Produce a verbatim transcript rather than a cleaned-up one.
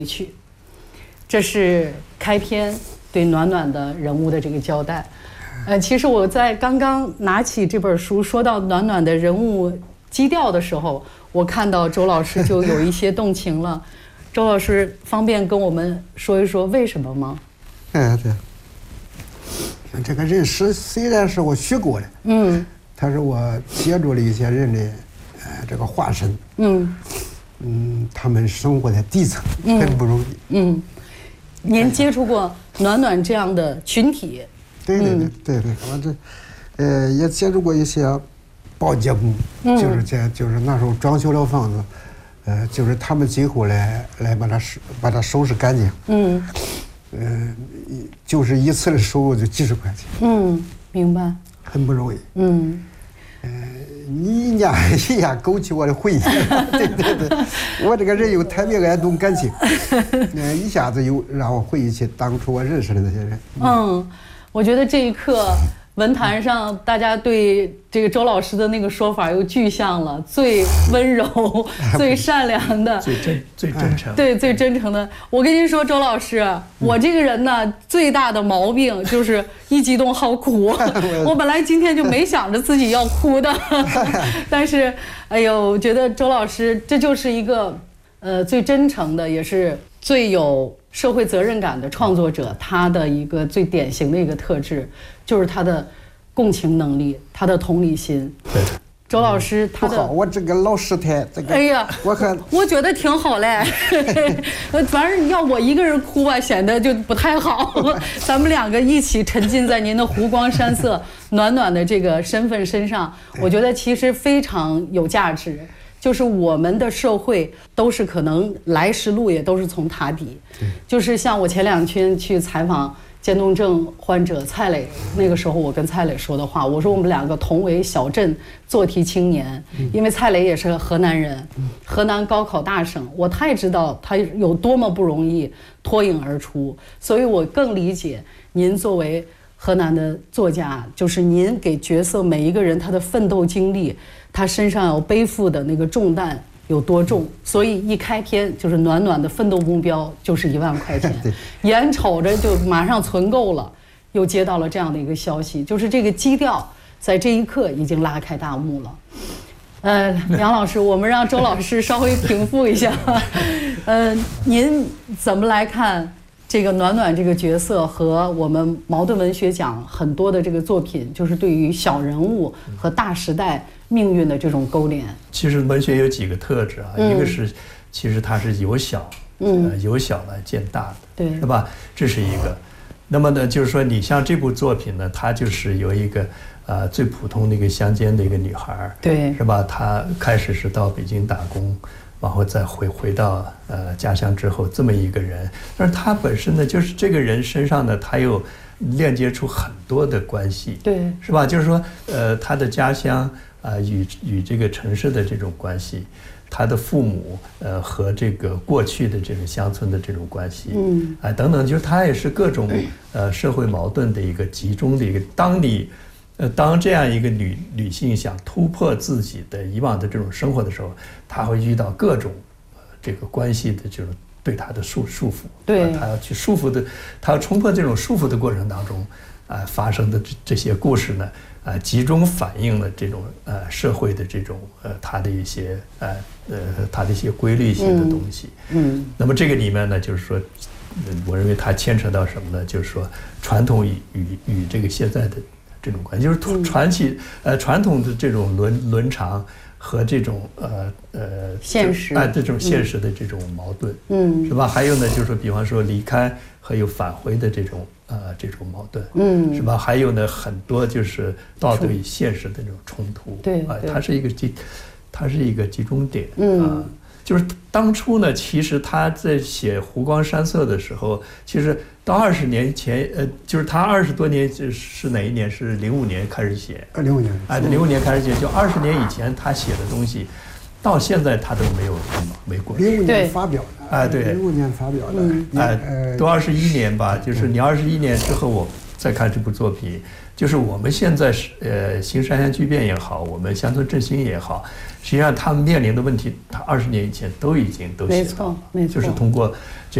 去。这是开篇对暖暖的人物的这个交代。呃，其实我在刚刚拿起这本书说到暖暖的人物基调的时候，我看到周老师就有一些动情了。周老师方便跟我们说一说为什么吗？ 哎，对，这个人是虽然是我虚构的，嗯，他是我接触了一些人的，呃，这个化身，嗯嗯，他们生活在底层，很不容易，嗯。 您接触过暖暖这样的群体？ 对对对对对，我这，呃，也接触过一些保洁工，嗯、就是这，就是那时候装修了房子，呃，就是他们最后来来把它收把它收拾干净，嗯，呃，就是一次的收入就几十块钱， 嗯，明白， 很不容易，嗯，呃，你一下一下勾起我的回忆，对对对，我这个人又特别爱动感情，呃，一下子又让我回忆起当初我认识的那些人， 嗯。嗯，我觉得这一刻文坛上大家对这个周老师的那个说法又具象了，最温柔最善良的， 最真最真诚， 对，最真诚的。我跟您说，周老师，我这个人呢最大的毛病就是一激动好哭。我本来今天就没想着自己要哭的，但是哎呦，我觉得周老师这就是一个呃最真诚的，也是最有社会责任感的创作者，他的一个最典型的一个特质，就是他的共情能力，他的同理心。 对， 周老师他的， 不好，我这个老师太这个， 哎呀， 我看我觉得挺好嘞。反正要我一个人哭吧，显得就不太好。咱们两个一起沉浸在您的湖光山色、暖暖的这个身份身上，我觉得其实非常有价值。就是我们的社会都是可能来时路也都是从塔底，就是像我前两天去采访渐冻症患者蔡磊，那个时候我跟蔡磊说的话，我说我们两个同为小镇做题青年，因为蔡磊也是河南人，河南高考大省，我太知道他有多么不容易脱颖而出，所以我更理解您作为河南的作家，就是您给角色每一个人他的奋斗经历，他身上要背负的那个重担有多重，所以一开篇就是暖暖的奋斗目标就是一万块钱，眼瞅着就马上存够了，又接到了这样的一个消息，就是这个基调在这一刻已经拉开大幕了。呃，梁老师，我们让周老师稍微平复一下，呃，您怎么来看这个暖暖这个角色和我们茅盾文学奖很多的这个作品，就是对于小人物和大时代命运的这种勾连？ 其实文学有几个特质啊，嗯、一个是其实它是由小，嗯、呃，由小来见大的， 对， 是吧？这是一个。那么呢，就是说你像这部作品呢，它就是有一个呃最普通的一个乡间的一个女孩， 对， 是吧？她开始是到北京打工。然后再回回到呃家乡之后，这么一个人，但是他本身呢，就是这个人身上呢，他又链接出很多的关系， 对， 是吧？就是说，呃，他的家乡啊、呃，与与这个城市的这种关系，他的父母呃和这个过去的这种乡村的这种关系，嗯，啊、呃、等等，就是他也是各种呃社会矛盾的一个集中的一个。当你呃，当这样一个女女性想突破自己的以往的这种生活的时候，她会遇到各种、呃、这个关系的这种对她的束束缚， 对， 她要去束缚的，她要冲破这种束缚的过程当中，啊、呃，发生的这这些故事呢，啊、呃，集中反映了这种呃社会的这种呃它的一些呃呃它的一些规律性的东西，嗯，嗯那么这个里面呢，就是说，我认为它牵扯到什么呢？就是说传统与与与这个现在的。这种关系就是传奇，呃，传统的这种伦伦常和这种呃呃现实， 哎、呃，这种现实的这种矛盾，嗯，是吧？还有呢，就是说，比方说离开和又返回的这种呃这种矛盾，嗯，是吧？还有呢，很多就是道德与现实的这种冲突， 对， 啊、呃，它是一个集，它是一个集中点，嗯。呃就是当初呢，其实他在写《湖光山色》的时候，其实到二十年前，呃，就是他二十多年是哪一年？是零五年开始写。 零五年。 哎，零五年开始写，就二十年以前他写的东西，到现在他都没有没过。 零五年发表的。 哎，对。 零五年发表的。 哎，都二十一年吧，就是你二十一年之后，我再看这部作品。 就是我们现在是呃新山县巨变也好，我们乡村振兴也好，实际上他们面临的问题，他二十年以前都已经都写到了， 没错，没错， 就是通过。